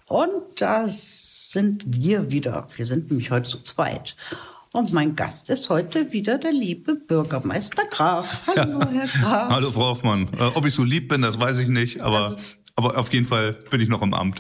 Und da sind wir wieder. Wir sind nämlich heute zu zweit. Und mein Gast ist heute wieder der liebe Bürgermeister Graf. Hallo, ja. Herr Graf. Hallo, Frau Hoffmann. Ob ich so lieb bin, das weiß ich nicht, aber auf jeden Fall bin ich noch im Amt.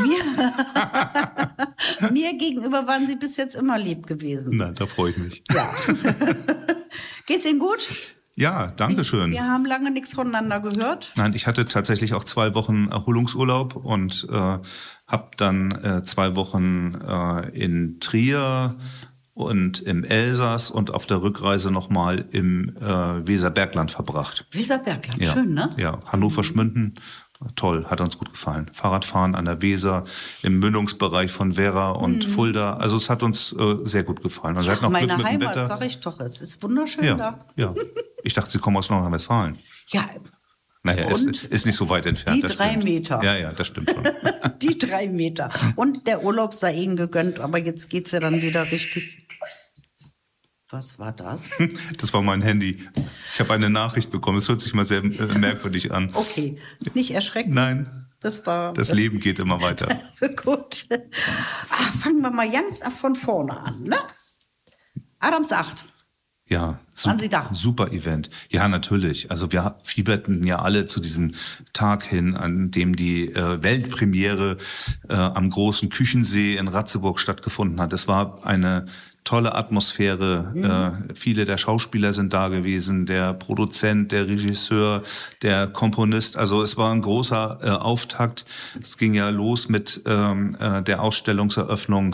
Mir gegenüber waren Sie bis jetzt immer lieb gewesen. Na, da freue ich mich. Ja. Geht's Ihnen gut? Ja, danke schön. Wir haben lange nichts voneinander gehört. Nein, ich hatte tatsächlich auch 2 Wochen Erholungsurlaub und habe dann 2 Wochen in Trier und im Elsass und auf der Rückreise nochmal im Weserbergland verbracht. Weserbergland, Ja, schön, ne? Ja, Hannover-Schmünden, toll, hat uns gut gefallen. Fahrradfahren an der Weser, im Mündungsbereich von Werra und Fulda, also es hat uns sehr gut gefallen. Also wir hatten auch Meine Glück mit dem Heimat, Wetter. sag ich doch, es ist wunderschön da. Ja. Ich dachte, Sie kommen aus Nordrhein-Westfalen. Ja, Naja, es ist nicht so weit entfernt. die das 3 stimmt. Meter. Ja, das stimmt schon. Die 3 Meter. Und der Urlaub sei Ihnen gegönnt, aber jetzt geht's ja dann wieder richtig. Was war das? Das war mein Handy. Ich habe eine Nachricht bekommen. Es hört sich mal sehr merkwürdig an. Okay, nicht erschrecken. Nein, Das Leben geht immer weiter. Gut. Fangen wir mal ganz von vorne an, ne? Adams 8. Ja, Waren Sie da? Super Event. Ja, natürlich. Also wir fieberten ja alle zu diesem Tag hin, an dem die Weltpremiere am großen Küchensee in Ratzeburg stattgefunden hat. Es war eine tolle Atmosphäre. Viele der Schauspieler sind da gewesen, der Produzent, der Regisseur, der Komponist. Also es war ein großer Auftakt. Es ging ja los mit der Ausstellungseröffnung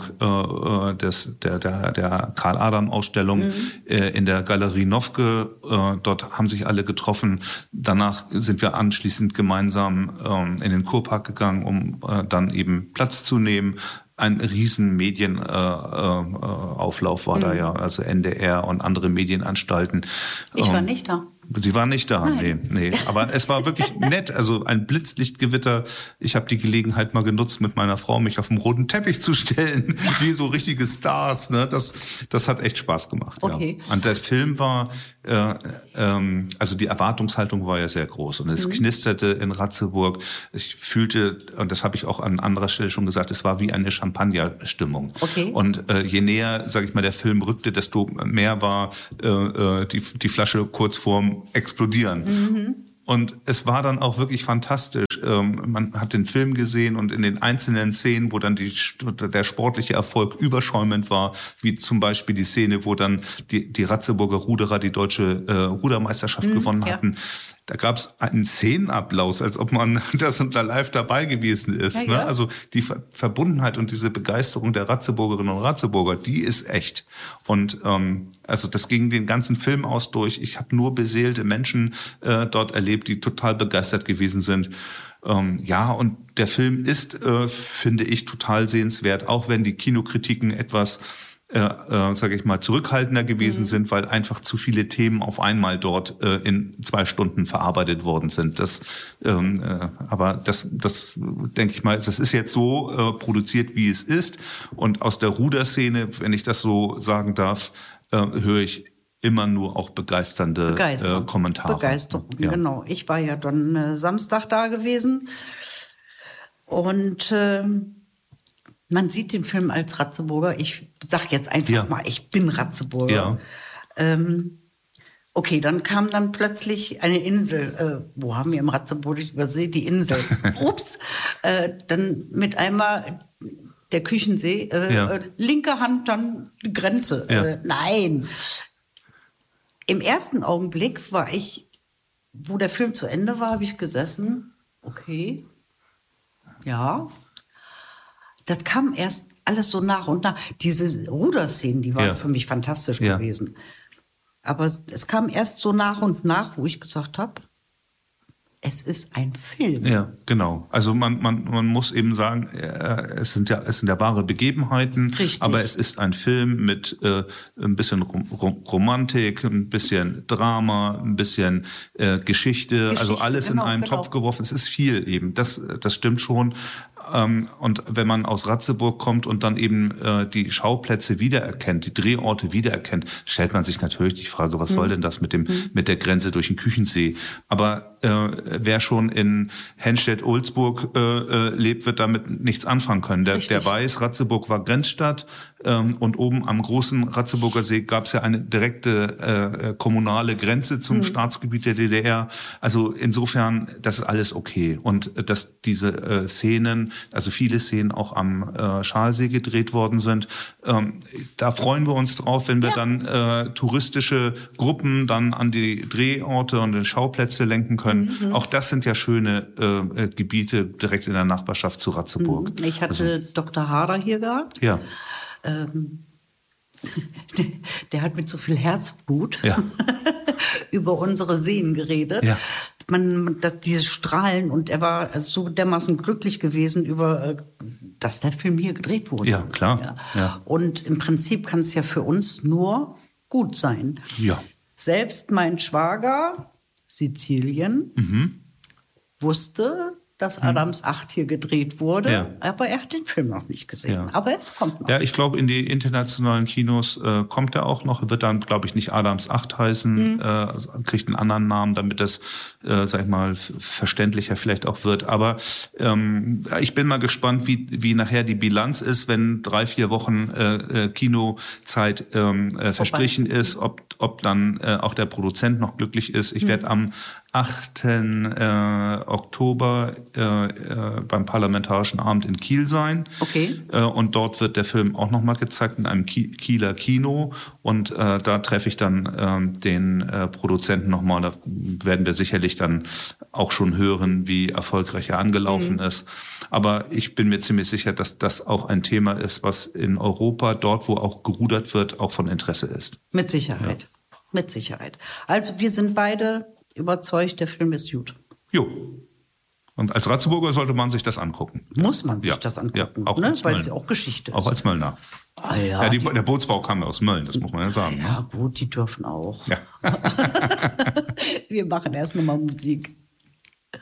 der Karl-Adam-Ausstellung in der Galerie Nowke. Dort haben sich alle getroffen. Danach sind wir anschließend gemeinsam in den Kurpark gegangen, um dann eben Platz zu nehmen. Ein riesen Medienauflauf war da ja, also NDR und andere Medienanstalten. Ich war nicht da. Sie waren nicht da, Nein. nee. Aber es war wirklich nett, also ein Blitzlichtgewitter. Ich habe die Gelegenheit mal genutzt, mit meiner Frau mich auf den roten Teppich zu stellen, wie so richtige Stars. Ne? Das hat echt Spaß gemacht. Okay. Ja. Und der Film war, also die Erwartungshaltung war ja sehr groß und es knisterte in Ratzeburg. Ich fühlte, und das habe ich auch an anderer Stelle schon gesagt, es war wie eine Champagnerstimmung. Okay. Und je näher, sage ich mal, der Film rückte, desto mehr war die Flasche kurz vorm Explodieren. Und es war dann auch wirklich fantastisch. Man hat den Film gesehen und in den einzelnen Szenen, wo dann der sportliche Erfolg überschäumend war, wie zum Beispiel die Szene, wo dann die Ratzeburger Ruderer die deutsche Rudermeisterschaft gewonnen hatten. Da gab es einen Szenenapplaus, als ob man das live dabei gewesen ist. Ja. Ne? Also die Verbundenheit und diese Begeisterung der Ratzeburgerinnen und Ratzeburger, die ist echt. Und also das ging den ganzen Film aus durch. Ich habe nur beseelte Menschen dort erlebt, die total begeistert gewesen sind. Ja, und der Film ist, finde ich, total sehenswert, auch wenn die Kinokritiken etwas sage ich mal, zurückhaltender gewesen sind, weil einfach zu viele Themen auf einmal dort in 2 Stunden verarbeitet worden sind. Aber das denke ich mal, das ist jetzt so produziert, wie es ist. Und aus der Ruderszene, wenn ich das so sagen darf, höre ich immer nur auch begeisternde Kommentare. Begeisterung, ja. Genau. Ich war ja dann Samstag da gewesen und man sieht den Film als Ratzeburger. Ich sag jetzt einfach mal, ich bin Ratzeburger. Ja. Okay, dann kam dann plötzlich eine Insel. Wo haben wir im Ratzeburg übersehen? Die Insel. Ups. Dann mit einmal der Küchensee. Linke Hand dann die Grenze. Ja. Nein. Im ersten Augenblick war ich, wo der Film zu Ende war, habe ich gesessen. Okay. Ja. Das kam erst alles so nach und nach. Diese Ruderszenen, die waren für mich fantastisch gewesen. Aber es kam erst so nach und nach, wo ich gesagt habe, es ist ein Film. Ja, genau. Also man muss eben sagen, es sind ja wahre Begebenheiten, Richtig. Aber es ist ein Film mit ein bisschen Romantik, ein bisschen Drama, ein bisschen Geschichte, also alles in einen Topf geworfen. Es ist viel eben. Das stimmt schon. Und wenn man aus Ratzeburg kommt und dann eben die Schauplätze wiedererkennt, die Drehorte wiedererkennt, stellt man sich natürlich die Frage, was soll denn das mit der Grenze durch den Küchensee? Aber wer schon in Henstedt-Ulzburg lebt, wird damit nichts anfangen können. Der weiß, Ratzeburg war Grenzstadt und oben am großen Ratzeburger See gab es ja eine direkte kommunale Grenze zum Staatsgebiet der DDR. Also insofern, das ist alles okay. Und dass diese Szenen, also viele Szenen auch am Schalsee gedreht worden sind, da freuen wir uns drauf, wenn wir dann touristische Gruppen dann an die Drehorte und die Schauplätze lenken können. Auch das sind ja schöne Gebiete direkt in der Nachbarschaft zu Ratzeburg. Ich hatte Dr. Harder hier gehabt. Ja. Der hat mit so viel Herzblut über unsere Seen geredet. Ja. Diese Strahlen, und er war so dermaßen glücklich gewesen über, dass der Film hier gedreht wurde. Ja, klar. Ja. Und im Prinzip kann es ja für uns nur gut sein. Ja. Selbst mein Schwager, Sizilien, wusste, dass Adams 8 hier gedreht wurde, aber er hat den Film noch nicht gesehen. Ja. Aber es kommt noch. Ja, ich glaube, in die internationalen Kinos kommt er auch noch. Wird dann, glaube ich, nicht Adams 8 heißen, kriegt einen anderen Namen, damit das, sag ich mal, verständlicher vielleicht auch wird. Aber ich bin mal gespannt, wie nachher die Bilanz ist, wenn 3-4 Wochen Kinozeit verstrichen ist, ob dann auch der Produzent noch glücklich ist. Ich werde am 8. Oktober beim Parlamentarischen Abend in Kiel sein. Okay. Und dort wird der Film auch nochmal gezeigt in einem Kieler Kino. Und da treffe ich dann den Produzenten nochmal. Da werden wir sicherlich dann auch schon hören, wie erfolgreich er angelaufen ist. Aber ich bin mir ziemlich sicher, dass das auch ein Thema ist, was in Europa, dort wo auch gerudert wird, auch von Interesse ist. Mit Sicherheit. Ja. Mit Sicherheit. Also wir sind beide überzeugt, der Film ist gut. Jo. Und als Ratzeburger sollte man sich das angucken. Muss man sich das angucken, auch ne? Weil es ja auch Geschichte ist. Auch als Möllner. Der Bootsbau kam ja aus Mölln, das muss man ja sagen. Ja, gut, die dürfen auch. Ja. Wir machen erst nochmal Musik.